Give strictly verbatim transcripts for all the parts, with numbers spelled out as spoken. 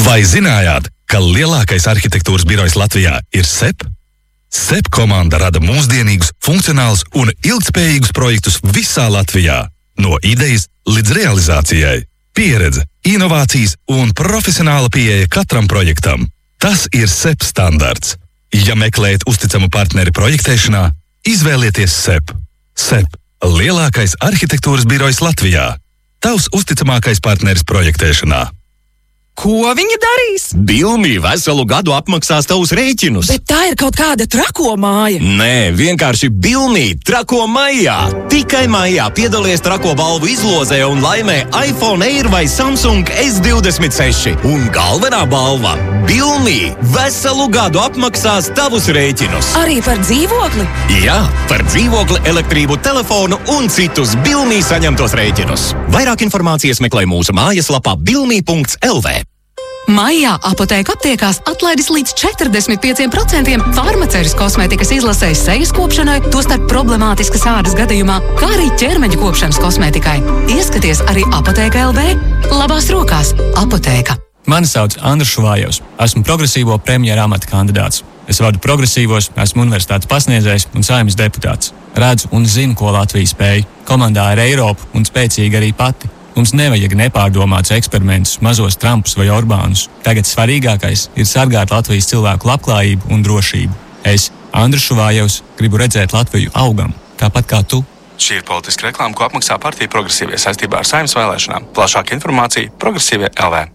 Vai zinājāt, ka lielākais arhitektūras birojs Latvijā ir S E P? S E P komanda rada mūsdienīgus, funkcionālus un ilgtspējīgus projektus visā Latvijā. No idejas līdz realizācijai. Pieredze, inovācijas un profesionāla pieeja katram projektam. Tas ir S E P standarts. Ja meklējat uzticamu partneri projektēšanā, izvēlieties S E P. S E P – lielākais arhitektūras birojs Latvijā. Tavs uzticamākais partneris projektēšanā. Ko viņi darīs? Bilmī veselu gadu apmaksās tavus rēķinus. Bet tā ir kaut kāda trako māja. Nē, vienkārši Bilmī trako maijā. Tikai maijā piedalies trako balvu izlozē un laimē iPhone Air vai Samsung S divdesmit seši. Un galvenā balva – Bilmī veselu gadu apmaksās tavus rēķinus. Arī par dzīvokli? Jā, par dzīvokli, elektrību, telefonu un citus Bilmī saņemtos rēķinus. Vairāk informācijas meklē mūsu mājaslapā bilmī punkts el vē. Maijā Apotēka aptiekās atlaidis līdz četrdesmit pieciem procentiem farmaceijas kosmētikas izlasēs sejas kopšanai, tostarp problemātiskas ādas gadījumā, kā arī ķermeņa kopšanas kosmētikai. Ieskaties arī Apotēka el vē. Labās rokās Apotēka. Mani sauc Andris Šuvājevs. Esmu progresīvo premjera amata kandidāts. Es vadu progresīvos, esmu universitātes pasniedzējs un Saeimas deputāts. Redzu un zinu, ko Latvija spēj. Komandā ir Eiropa un spēcīga arī pati. Mums nevajag nepārdomāts eksperimentus, mazos Trumpus vai Orbānus. Tagad svarīgākais ir sargāt Latvijas cilvēku labklājību un drošību. Es, Andris Šuvājevs, gribu redzēt Latviju augam, tāpat kā tu. Šī ir politiska reklāma, ko apmaksā partija Progresīvie saistībā ar Saeimas vēlēšanām. Plašāka informācija Progresīvie el vē.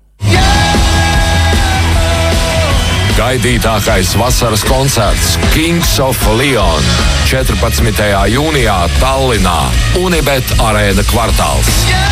Gaidītākais vasaras koncerts Kings of Leon četrpadsmitajā jūnijā Tallinā, Unibet arēna kvartāls.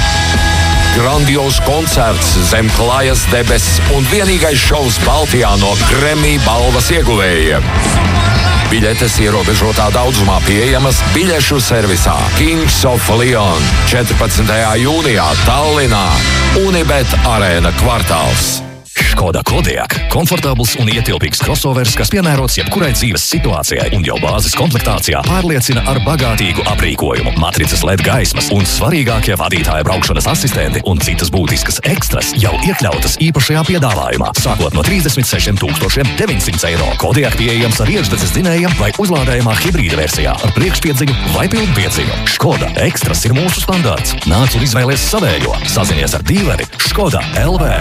Grandios koncerts zem klājas debesis un vienīgais šovs Baltijā no Grammy balvas ieguvējiem. Biļetes ierobežotā daudzumā pieejamas biļešu servisā Kings of Leon četrpadsmitajā jūnijā Tallinā, Unibet arēna kvartāls. Škoda Kodiaq – komfortabls un ietilpīgs crossovers, kas piemērots jebkurai dzīves situācijai un jau bāzes komplektācijā pārliecina ar bagātīgu aprīkojumu, matricas L E D gaismas un svarīgākie vadītāja braukšanas asistenti un citas būtiskas ekstras jau iekļautas īpašajā piedāvājumā, sākot no trīsdesmit sešiem tūkstošiem deviņsimt eiro. Kodiaq pieejams ar iekšdedzes dzinējiem vai uzlādējumā hibrīda versijā ar priekšpiedziņu vai pilnpiedziņu. Škoda ekstras ir mūsu standarts. Nāc un izvēlies savējo. Sazinies ar dīleri Škoda el vē.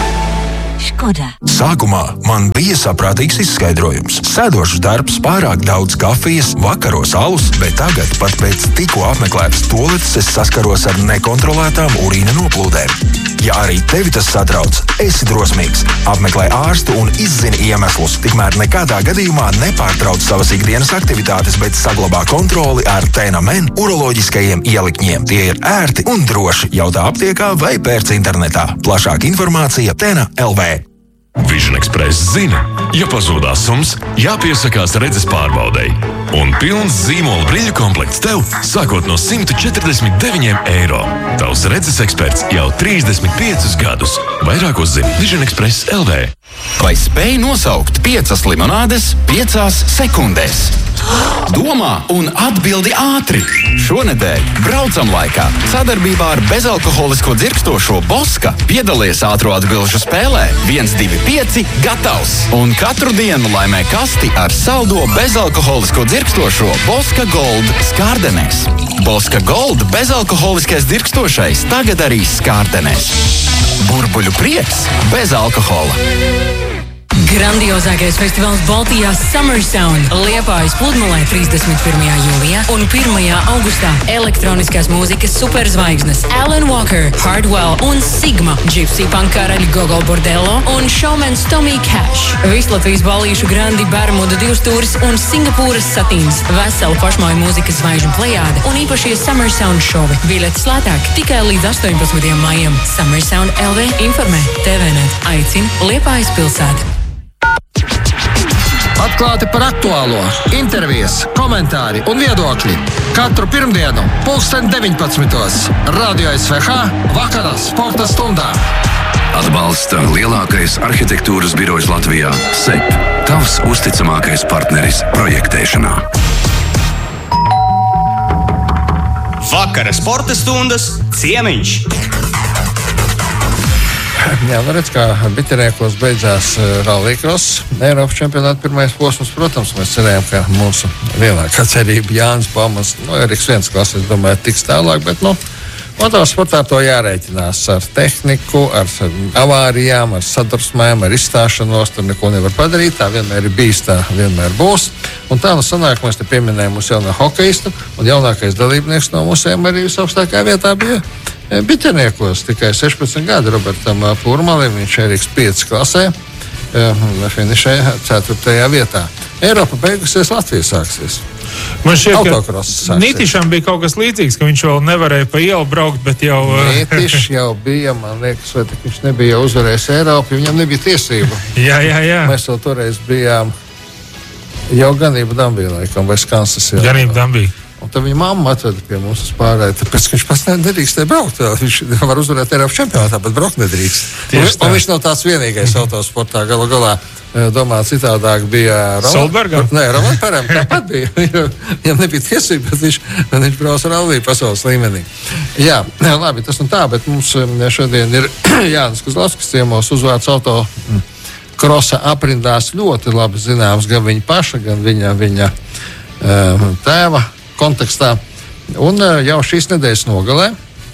Škoda. Sākumā man bija saprātīgs izskaidrojums. Sēdošs darbs, pārāk daudz kafijas, vakaros alus, bet tagad pat pēc tikko apmeklētas tualetes es saskaros ar nekontrolētām urīna noplūdēm. Ja arī tevi tas satrauc, esi drosmīgs. Apmeklē ārstu un izzini iemeslus. Tikmēr nekādā gadījumā nepārtrauc savas ikdienas aktivitātes, bet saglabā kontroli ar Tenamen uroloģiskajiem ielikņiem. Tie ir ērti un droši. Jautā aptiekā vai pērc internetā. Plašāka informācija Tena el vē. Vision Express zina, ja pazūd asums, jāpiesakās redzes pārbaudei. Un pilns zīmola brīļu komplekts tev sākot no simt četrdesmit deviņiem eiro. Tavs redzes eksperts jau trīsdesmit piecus gadus. Vairāk uzzini Vision Express el vē. Vai spēj nosaukt piecas limonādes piecās sekundēs? Domā un atbildi ātri. Šonedēļ braucam laikā sadarbībā ar bezalkoholisko dzirkstošo Boska piedalies ātro atbilžu spēlē viens divi pieci gatavs. Un katru dienu laimē kasti ar saldo bezalkoholisko dzirkstošo Boska Gold skārdenēs. Boska Gold bezalkoholiskais dzirkstošais tagad arī skārdenēs. Burbuļu prieks bez alkohola. Grandiozākais festivāls Baltijā Summer Sound Liepājas pludmalē trīsdesmit pirmajā jūlijā un pirmajā augustā elektroniskās mūzikas superzvaigznes Alan Walker, Hardwell un Sigma, Gypsy Punk karaļi Gogol Bordello un showmans Tommy Cash. Vislatvijas balīšu Grandi, Bermuda divstūris un Singapūras satīns. Vesela pašmāju mūzikas zvaigžņu plejāde un īpašie Summer Sound šovi. Biļetes lētāk tikai līdz astoņpadsmitajam maijam. Summer Sound el vē informē, te vē net aicina Liepājas pilsētu. Atklāti par aktuālo, intervijas, komentāri un viedokļi. Katru pirmdienu, pulksten deviņpadsmitos. Radio es vē hā vakarā sporta stundā. Atbalsta lielākais arhitektūras birojs Latvijā – S E P. Tavs uzticamākais partneris projektēšanā. Vakara sporta stundas ciemiņš. Jā, nu redz, kā Bitiniekos beidzās rallycross. Eiropas čempionāta pirmais posms, protams, mēs cerējām, ka mūsu lielākā cerība Jānis Palmas, nu, Eriks viens klases, es domāju, tiks tālāk, bet, nu, motorsportā to jārēķinās ar tehniku, ar avārijām, ar sadursmēm, ar izstāšanos, tur neko nevar padarīt, tā vienmēr ir bijis, tā vienmēr būs. Un tā nu sanāk, mēs te pieminējam mūsu jaunā hokeistu, un jaunākais dalībnieks no mūsiem arī visaugstākā vietā bija Bitiniekos, tikai sešpadsmit gadi Robertam Pūrmalim, viņš Eriks pieci klasē, finišēja ceturtajā vietā. Eiropa beigusies, Latvija sāksies. Man šķiet, ka Nītišam bija kaut kas līdzīgs, ka viņš vēl nevarēja pa ielu braukt, bet jau... Nītiš jau bija, man liekas, vai viņš nebija jau uzvarējis Eiropu, viņam nebija tiesība. Jā, jā, jā. Mēs vēl toreiz bijām jau Ganība Dambī, laikam, vai Skansas. Jā. Ganība Dambī. Un tad viņa mamma atveda pie mums uz pārēju, tāpēc, ka viņš pats nedrīkstēja braukt. Viņš var uzvarēt Eiropas čempionātā, bet braukt nedrīkst. Un, un viņš nav tāds vienīgais autosportā. Galu galā, domā, citādāk bija Solbergam? Nē, Roman Perem tāpat bija. Viņam nebija tiesība, bet viņš, viņš brauc rallī pasaules līmenī. Jā, labi, tas un tā, bet mums šodien ir Jānis Kuzlavskis ciemos uzvārds auto krosa aprindās ļoti labi zināms gan viņa paša, gan viņa, viņa um, tēva kontekstā. Un jau šīs nedēļas nogalē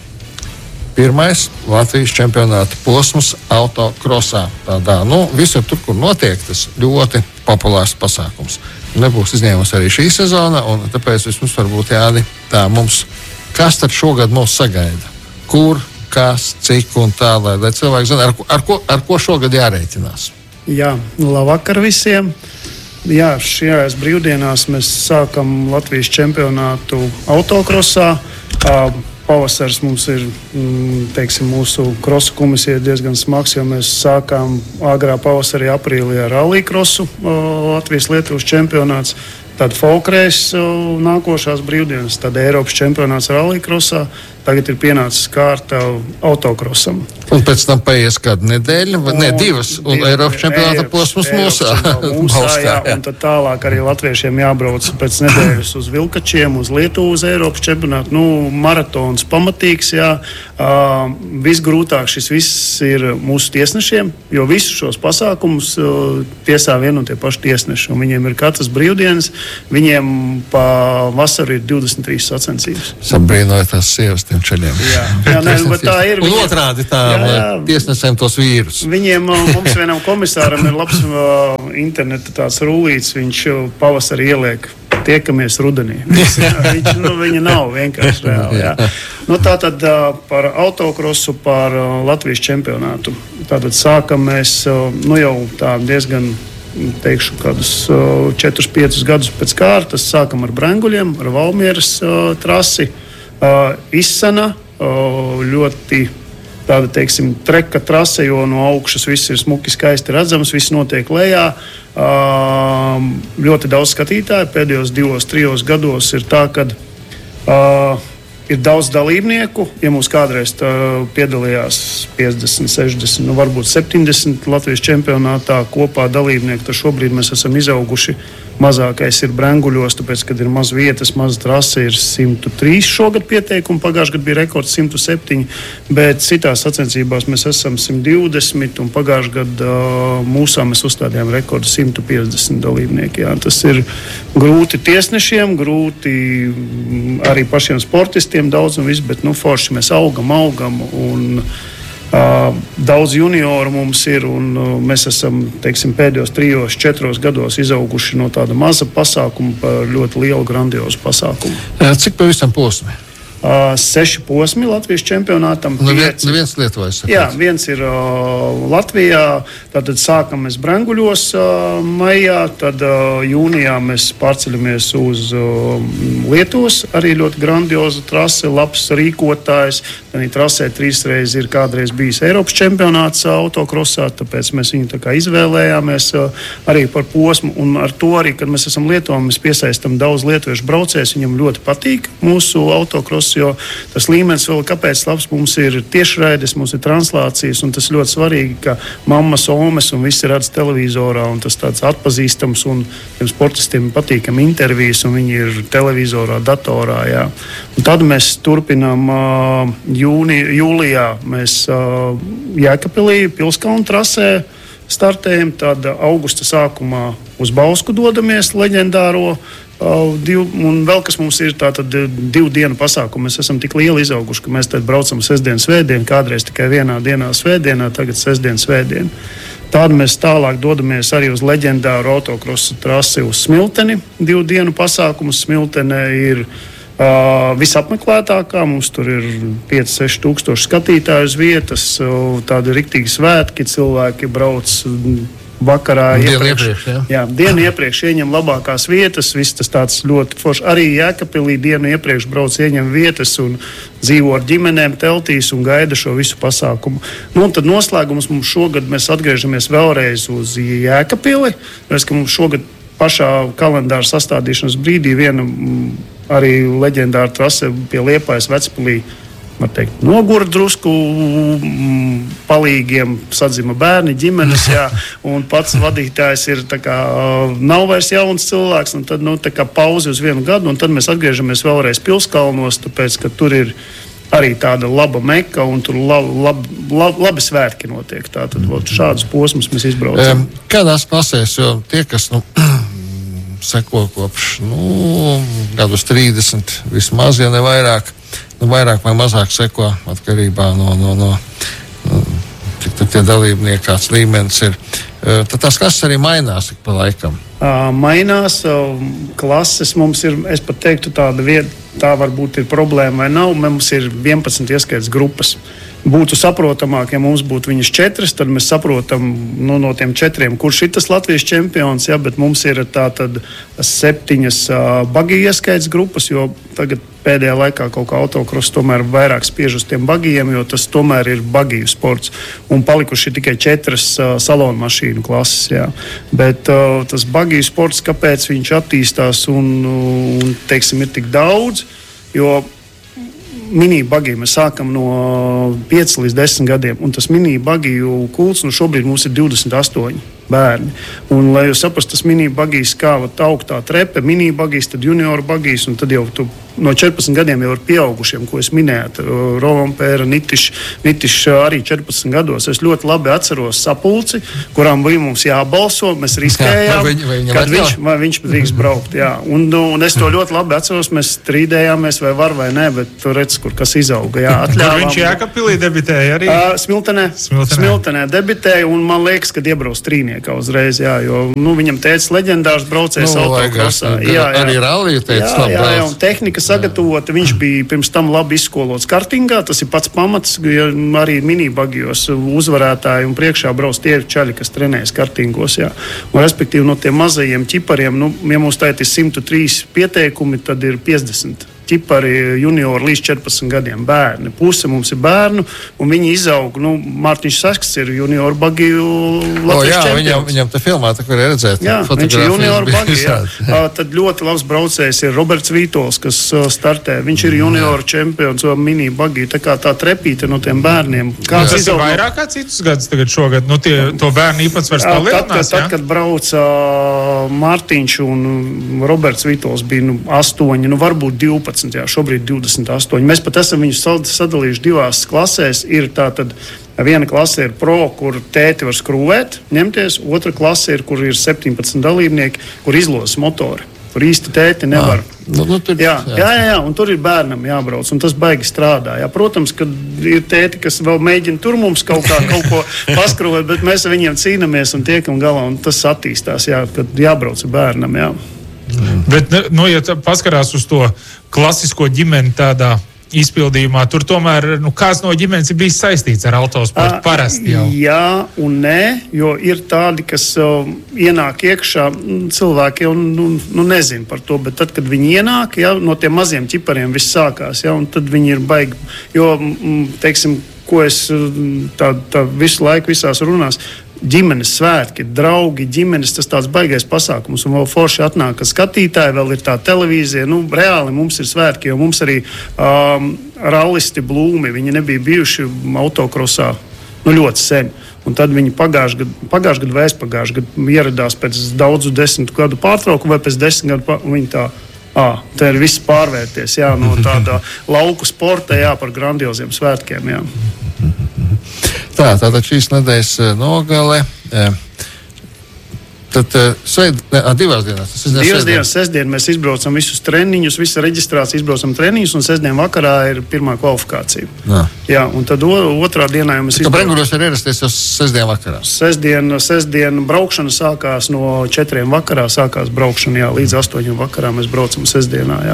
pirmais Latvijas čempionāta posms autokrosā. Tādā, nu, visur tur, kur notiek, tas ļoti populārs pasākums. Nebūs izņēmums arī šī sezona, un tāpēc vismaz varbūt, Jāni, tā mums, kas tad šogad mūs sagaida? Kur, kas, cik un tā, lai, lai cilvēki zina, ar, ar, ko, ar ko šogad jārēķinās? Jā, labvakar visiem! Jā, šajās brīvdienās mēs sākam Latvijas čempionātu autokrosā. Pavasars mums ir, teiksim, mūsu krosu komisija diezgan smags, jo mēs sākām agrā pavasarī aprīlī ar rallycrossu Latvijas Lietuvas čempionāts. Tad folkreis nākošās brīvdienas, tad Eiropas čempionāts rallycrossā. Tagad ir pienācis kārta autokrosam. Un pēc tam paies kāda nedēļa, vai ne, divas, un div, Eiropas čempionāta posms mūsā. mūsā jā, un tad tālāk arī latviešiem jābrauc pēc nedēļas uz Vilkačiem, uz Lietuvu, uz Eiropas čempionātu. Nu, maratons pamatīgs, jā. Uh, visgrūtāk šis viss ir mūsu tiesnešiem, jo visus šos pasākumus uh, tiesā vien un tie paši tiesneši. Un viņiem ir katras brīvdienas, viņiem pa vasaru ir divdesmit trīs sacensības. Sabrīnoja tās sievas tiem ceļiem. Jā, jā ne, bet tā ir. Un otrādi tā, tiesnesēm tos vīrus. Viņiem, mums vienam komisāram ir labs uh, interneta tāds rullīts, viņš pavasarī ieliek tiekamies rudenī. Viņš, viņš, nu, viņa nav vienkārši reāli. Jā. Nu, tātad uh, par autokrosu, par uh, Latvijas čempionātu. Tātad sākam mēs uh, nu, jau tā diezgan, teikšu, kādus uh, četrus piecus gadus pēc kārtas. Sākam ar Brenguļiem, ar Valmieras uh, trasi. Uh, izsana, uh, ļoti tāda, teiksim, treka trase, jo no augšas viss ir smuki, skaisti redzams, viss notiek lejā. Uh, ļoti daudz skatītāju pēdējos divos, trijos gados ir tā, ka uh, ir daudz dalībnieku. Ja mums kādreiz piedalījās piecdesmit, sešdesmit, nu varbūt septiņdesmit Latvijas čempionātā kopā dalībnieku, tad šobrīd mēs esam izauguši. Mazākais ir Brenguļos, tāpēc, kad ir maz vietas, maz trase, ir simt trīs šogad pieteikumi, pagājušajā gadā bija rekords simt septiņi, bet citās sacensībās mēs esam simt divdesmit, un pagājušajā gadā mūsā mēs uzstādījām rekordu simt piecdesmit dalībnieki. Jā. Tas ir grūti tiesnešiem, grūti arī pašiem sportistiem daudz un viss, bet nu, forši mēs augam, augam un Uh, daudz junioru mums ir, un uh, mēs esam, teiksim, pēdējos trijos, četros gados izauguši no tāda maza pasākuma par ļoti lielu, grandiozu pasākumu. Cik pavisam posmi? Uh, seši posmi Latvijas čempionātam. Nu, viens, viens Lietuvā. Jā, viens ir uh, Latvijā, tātad sākam mēs Brenguļos uh, maijā, tad uh, jūnijā mēs pārceļamies uz uh, Lietuvas, arī ļoti grandioza trase, labs rīkotājs. Arī trasē trīsreiz ir kādreiz bijis Eiropas čempionāts autokrosā, tāpēc mēs viņu tā kā izvēlējāmies uh, arī par posmu, un ar to arī, kad mēs esam Lietuvā, mēs piesaistam daudz lietuviešu braucējus, viņam ļoti patīk mūsu autokrosa jo tas līmenis vēl kāpēc labs, mums ir tiešraides, mums ir translācijas, un tas ļoti svarīgi, ka mammas, omes un visi redz televizorā, un tas tāds atpazīstams, un tiem sportistiem patīkam intervijas, un viņi ir televizorā, datorā, jā. Un tad mēs turpinām uh, jūni, jūlijā, mēs uh, Jēkabpilī, Pilskalnu trasē startējam, tad augusta sākumā uz Bausku dodamies leģendāro uh, divu, un vēl kas mums ir tātad divu dienu pasākumu. Mēs esam tik lieli izauguši, ka mēs tad braucam sestdien, svētdien, kādreiz tikai vienā dienā svētdienā, tagad sestdien, svētdien. Tādu mēs tālāk dodamies arī uz leģendāru autokrosa trasi uz Smilteni. Divu dienu pasākumu Smiltenē ir Uh, visapmeklētākā, mums tur ir pieci seši tūkstoši skatītāju uz vietas, uh, tādi riktīgi svētki, cilvēki brauc vakarā dienu iepriekš. iepriekš jā. Jā, dienu iepriekš ieņem labākās vietas, viss tas tāds ļoti forši. Arī Jēkabpilī dienu iepriekš brauc ieņem vietas un dzīvo ar ģimenēm teltīs un gaida šo visu pasākumu. Nu, un tad noslēgums mums šogad, mēs atgriežamies vēlreiz uz Jēkabpili, mēs, ka mums šogad pašā kalendāra sastādīšanas brīdī viena arī leģendāra trase pie Liepājas Vecpilī, var teikt, nogura drusku palīgiem, sadzima bērni, ģimenes, jā, un pats vadītājs ir tā kā, nav vairs jauns cilvēks, un tad, nu, tā kā pauzi uz vienu gadu, un tad mēs atgriežamies vēlreiz Pilskalnos, tāpēc, ka tur ir arī tāda laba meka, un tur lab, lab, lab, labi svētki notiek. Tātad, mm. šādus posmus mēs izbraucam. Kādās klasēs, jo tie, kas, nu, seko kopš, nu, gadus trīsdesmit, vismaz, ja ne vairāk, nu, vairāk vai mazāk seko atkarībā no, no, no, no cik tad tie dalībnieki, kāds līmenis ir. Tad tās klases arī mainās ik pa laikam. Uh, mainās, uh, klases mums ir, es pat teiktu, tāda vieta, tā varbūt ir problēma vai nav, mums ir vienpadsmit ieskaits grupas. Būtu saprotamāk, ja mums būtu viņas četras, tad mēs saprotam, nu, no tiem četriem, kurš ir tas Latvijas čempions, ja, bet mums ir tā tad septiņas uh, bagiju ieskaits grupas, jo tagad pēdējā laikā kaut kā autokross tomēr vairāk spiež uz tiem bagijiem, jo tas tomēr ir bagiju sports. Un palikuši tikai četras uh, salonu mašīnu klases, jā. Bet uh, tas bagiju sports, kāpēc viņš attīstās un, un teiksim, ir tik daudz, jo mini-bagiju mēs sākam no pieci līdz desmit gadiem, un tas mini-bagiju kults, nu šobrīd mums ir divdesmit astoņi bērni. Un, lai jūs saprastu, tas mini-bagijs kā augtā trepe, mini-bagijs, tad junioru bagijs, un tad jau tu no četrpadsmit gadiem jau ir pieaugušiem, ko es minētu. Rovampēra, Nitišs, Nitišs arī četrpadsmit gados. Es ļoti labi atceros sapulci, kurām bija mums jābalso, mēs riskējām, vai, vai kad viņš, vai viņš drīkst braukt. Jā. Un, un es to ļoti labi atceros, mēs strīdējāmies, vai var vai nē, bet tu redz, kur kas izauga. Jā, atļāvām. Kur viņš Jēkabpilī debitēja arī? Uh, Smiltenē, Smiltenē. Smiltenē debitēja, un man liekas, kad iebrauc trīniekā uzreiz, jā, jo, nu, viņam teica leģendārs braucējs nu, autokrosā. Jā, jā. Arī rallija teica, jā, jā, jā, un tehnika sagatavota, viņš bija pirms tam labi izskolots kartingā, tas ir pats pamats, ja arī minibagijos uzvarētāji un priekšā brauc tie čaļi, kas trenējas kartingos, jā. Un respektīvi no tiem mazajiem ķipariem, nu, ja mums tā ir simt trīs pieteikumi, tad ir piecdesmit ķipari juniori līdz četrpadsmit gadiem bērni. Puse mums ir bērnu, un viņi izaug, nu, Mārtiņš Sasks ir junioru bagiju Latvijas o, jā, čempions. Viņam, viņam te filmā, tā kur ir redzēt. Jā, viņš ir junioru bagiju, jā. Tad ļoti labs braucējs ir Roberts Vītols, kas startē. Viņš ir junioru čempions mini bagiju, tā kā tā trepīte no tiem bērniem. Kāds tas ir vairāk kā citus gadus tagad šogad? Nu, tie, to bērnu īpatsvars palielinās, jā? Tad, kad brauc uh, Mārtiņš un Roberts Vītols bija nu, astoņi, nu varbūt divpadsmit. Jā, šobrīd divdesmit astoņi. Mēs pat esam viņus sadalījuši divās klasēs. Ir tā tad viena klase ir pro, kur tēti var skrūvēt, ņemties. Otra klase ir, kur ir septiņpadsmit dalībnieki, kur izlozes motori. Kur īsti tēti nevar. Ah, nu, nu, tur, jā, jā, jā, jā, un tur ir bērnam jābrauc, un tas baigi strādā. Jā. Protams, ka ir tēti, kas vēl mēģina tur mums kaut kā kaut ko paskrūvēt, bet mēs ar viņiem cīnamies un tiekam galā, un tas attīstās, jā, kad jābrauc ar bērnam, jā. Mm. Bet, nu, ja paskarās uz to klasisko ģimeni tādā izpildījumā, tur tomēr, nu, kāds no ģimenes ir bijis saistīts ar autosportu parasti jau? Jā un nē, jo ir tādi, kas uh, ienāk iekšā, cilvēki jau nu, nu, nezin par to, bet tad, kad viņi ienāk, jā, no tiem maziem ķipariem viss sākās, jā, un tad viņi ir baigi, jo, teiksim, ko es tā, tā visu laiku visās runās, ģimenes svētki, draugi, ģimenes, tas tāds baigais pasākums, un vēl forši atnāk, ka skatītāji, vēl ir tā televīzija, nu, reāli mums ir svētki, jo mums arī um, rallisti Blūmi, viņi nebija bijuši autokrosā, nu, ļoti sen. Un tad viņi pagājuši gadu, pagājuši gadu vai aizpagājuši gadu ieradās pēc daudzu desmit gadu pārtraukumu vai pēc desmit gadu, pār... viņi tā, ā, te ir viss pārvērties, jā, no tādā lauku sporta, jā, par grandioziem svētkiem, jā. Tā, tātad šīs nedēļas nogale. Tad sveit, ne, divās dienās. Divas sestdien. dienas, sestdien mēs izbraucam visus treniņus, visa reģistrācija izbraucam treniņus, un sestdien vakarā ir pirmā kvalifikācija. Jā. Jā, un tad o, otrā dienā jau mēs izbraucam. Kā Brenguļos ir ierasties jau sestdien vakarā? Sestdien, sestdien braukšana sākās no četriem vakarā, sākās braukšana, jā, līdz astoņiem vakarā mēs braucam sestdienā, jā.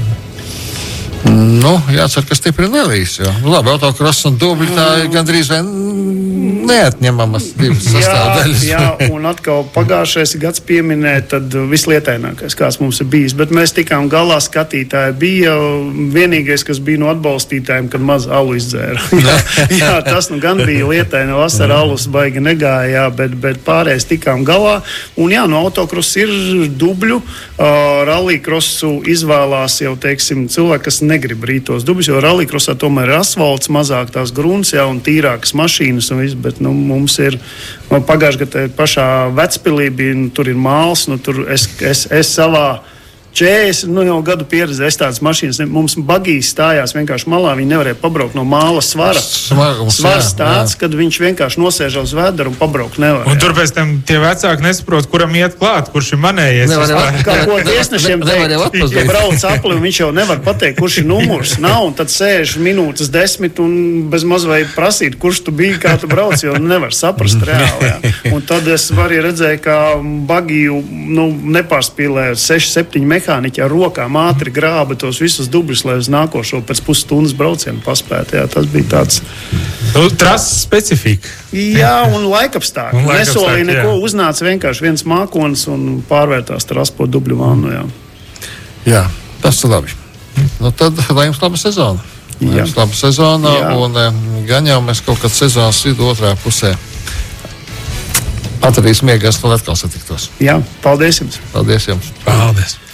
Nu, jācer, ka stipri nelīs, jo. Labi, autokross un dubļi tā ir gandrīz vai neatņemamas divas sastāvdaļas. Jā, jā, un atkal pagājušais gads pieminēt, tad vislietainākais, kāds mums ir bijis. Bet mēs tikām galā, skatītāji bija vienīgais, kas bija no atbalstītājiem, kad maz alu izdzēra. jā, jā, tas nu gan bija lietaina, vasara alus baigi negāja, jā, bet, bet pārējais tikām galā. Un jā, no autokross ir dubļu, uh, rallycrossu izvēlās jau, teiksim, cilvēki, kas negrib rītos dubļus, jo rallycrossā tomēr ir asfalts, mazāk tās grunts, jā, un tīrākas mašīnas un viss, bet, nu, mums ir, no pagājušajā gadā pašā Vecpilī bija, nu, tur ir māls, nu, tur es, es, es savā četrdesmit, nu jau gadu pieredze, es tādas mašīnas, ne, mums bagīs stājās vienkārši malā, viņi nevarēja pabraukt no māla svara. Smagums, Svars jā, tāds, jā. kad viņš vienkārši nosēža uz vedaru un pabraukt nevar. Un tur pēc tam tie vecāki nesaprot, kuram iet klāt, kurš ir manējies. Nevar, kā ko tiesnešiem teikt, ja brauc apli, viņš jau nevar pateikt, kurš ir numurs. Nav, un tad sēž minūtes desmit un bez maz vai prasīt, kurš tu biji, kā tu brauc, jo nevar saprast reāli. Jā. Un tad es arī redzēju, ka bagiju, nu, nepārspīlējot seši, septiņi mehāniķi ar rokām ātri grāba tos visus dubļus, lai uz nākošo pēc pusstundas braucienu paspētu. Jā, tas bija tāds... Nu, trases specifika. Jā, un laikapstākļi. Nesolīja neko, jā. Uznāca vienkārši viens mākonis un pārvērtās traspo dubļu vānu. Jā, jā, tas ir labi. Nu, tad, lai jums laba sezona. Lai jums laba sezona, jā. Un gan jau mēs kaut kad sezonas vidu otrā pusē atradīsim iegāstu un atkal satiktos. Jā, paldies jums. Paldies jums. Paldies.